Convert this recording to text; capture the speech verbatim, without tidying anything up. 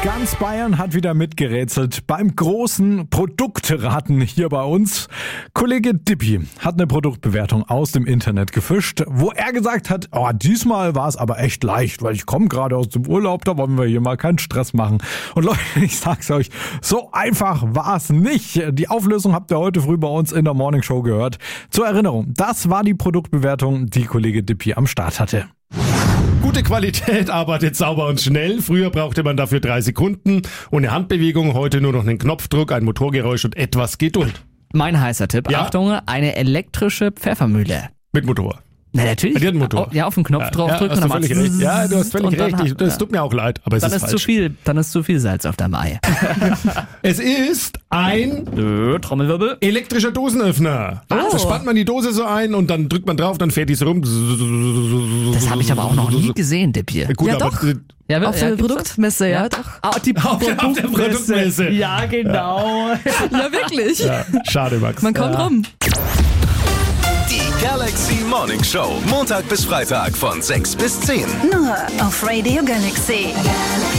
Ganz Bayern hat wieder mitgerätselt beim großen Produktraten hier bei uns. Kollege Dippi hat eine Produktbewertung aus dem Internet gefischt, wo er gesagt hat, oh, diesmal war es aber echt leicht, weil ich komme gerade aus dem Urlaub, da wollen wir hier mal keinen Stress machen. Und Leute, ich sag's euch, so einfach war es nicht. Die Auflösung habt ihr heute früh bei uns in der Morning Show gehört. Zur Erinnerung, das war die Produktbewertung, die Kollege Dippi am Start hatte. Gute Qualität, arbeitet sauber und schnell. Früher brauchte man dafür drei Sekunden. Ohne Handbewegung, heute nur noch einen Knopfdruck, ein Motorgeräusch und etwas Geduld. Mein heißer Tipp, Ja? Achtung, eine elektrische Pfeffermühle. Mit Motor. Na natürlich. Die hat einen Motor. Ja, auf den Knopf drauf ja, drücken hast und du dann völlig macht's recht. Ja, du hast völlig und dann recht. hat- Ich- Das ja. tut mir auch leid, aber es Dann ist ist zu falsch. viel, dann ist zu viel Salz auf deinem Ei. Es ist ein Nö, Trommelwirbel. elektrischer Dosenöffner. Oh. Da spannt man die Dose so ein und dann drückt man drauf, dann fährt die so rum. Das habe ich aber auch noch nie gesehen, Dippi. Gut, Ja, aber doch. Ja, Auf der gibt's das? Produktmesse, ja, doch. Ah, die Auf der- auf der Produktmesse. Ja, genau. Ja, wirklich. Ja, schade, Max. Man kommt rum. Die Galaxy Morning Show. Montag bis Freitag von sechs bis zehn. Nur auf Radio Galaxy.